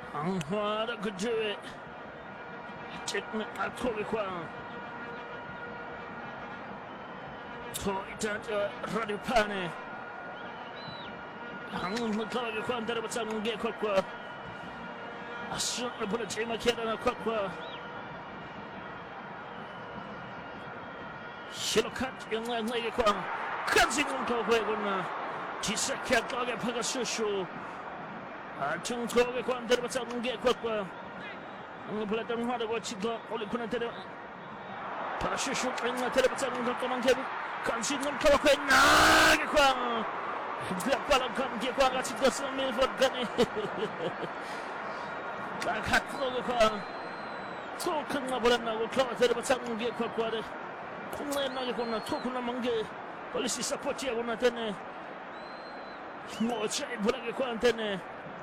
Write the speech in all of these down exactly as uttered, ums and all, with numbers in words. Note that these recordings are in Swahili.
Anhwara could do it. Taking it back to Kwang. Toita Radipane. Hang Mutaka Kwan Derbatsan Gekwa. I certainly put a team of kid on a Kokwa. Shilokat, young man, lady Kwang. Kansing Togweguna. Tisaka Toga Pagasushu. I took Toga Kwan Derbatsan Gekwa. I'm going to let them know what you got. Only couldn't tell them. Parashushu in the Derbatsan Gekwa. Kansing Togway Nagakwan. Black Balam Gekwa. That's it. That's not me for Gunny. Kakatloga Token of Bolana will come at the Batang Gekwa. Kunga Tokuna Mange, Police support you on a tene. More child Bulagakantene.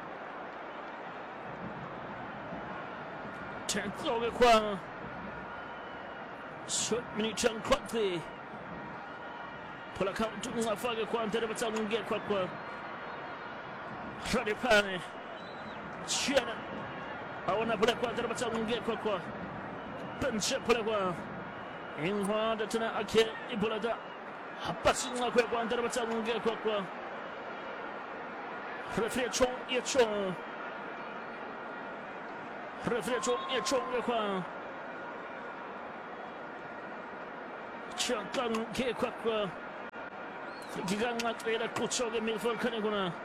Tenth over Kwan. Short mini chunk quickly. Pull a count to a fire Kwan to the Batang Gekwa. Radipane. Shannon. I want to put a quarter of a thousand get Kokwa. Bench Pulawa. In one that I can't Ibulada. A passing like one of a thousand get Kokwa. Reflection, Yachon. Reflection, Yachon, Yakwa. Chankan Gekwa. Gigan Matreda Kuchoga Milford Kanaguna.